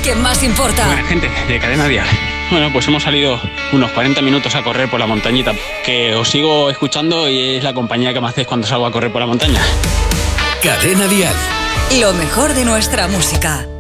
quien más importa. Buena gente de Cadena Dial. Bueno, pues hemos salido unos 40 minutos a correr por la montañita, que os sigo escuchando y es la compañía que me hacéis cuando salgo a correr por la montaña. Cadena Dial. Lo mejor de nuestra música.